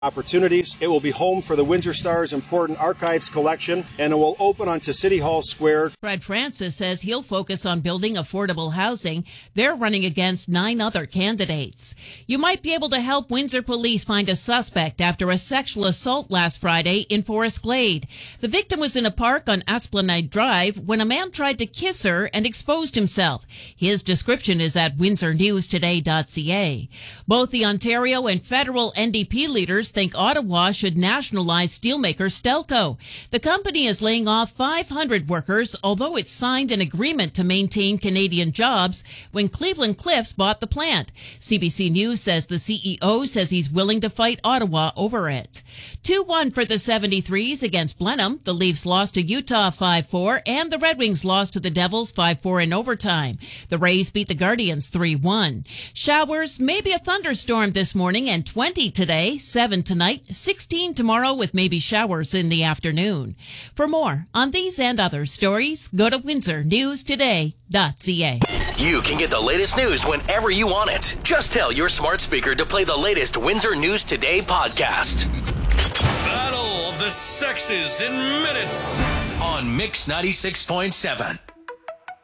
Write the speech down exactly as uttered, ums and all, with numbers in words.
opportunities. It will be home for the Windsor Star's important archives collection, and it will open onto City Hall Square. Fred Francis says he'll focus on building affordable housing. They're running against nine other candidates. You might be able to help Windsor police find a suspect after a sexual assault last Friday in Forest Glade. The victim was in a park on Esplanade Drive when a man tried to kiss her and exposed himself. His description is at windsor news today dot c a. Both the Ontario and federal N D P leaders think Ottawa should nationalize steelmaker Stelco. The company is laying off five hundred workers, although it signed an agreement to maintain Canadian jobs when Cleveland Cliffs bought the plant. C B C News says the C E O says he's willing to fight Ottawa over it. two one for the seventy-threes against Blenheim. The Leafs lost to Utah five four, and the Red Wings lost to the Devils five four in overtime. The Rays beat the Guardians three one. Showers, maybe a thunderstorm this morning, and twenty today, seven tonight, sixteen tomorrow with maybe showers in the afternoon. For more on these and other stories, go to windsor news today dot c a. You can get the latest news whenever you want it. Just tell your smart speaker to play the latest Windsor News Today podcast. Battle of the Sexes in minutes on Mix ninety-six point seven.